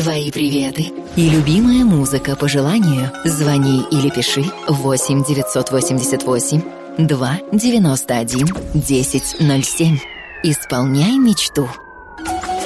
твои приветы и любимая музыка по желанию. Звони или пиши 8 988 2 91 10 07. Исполняй мечту.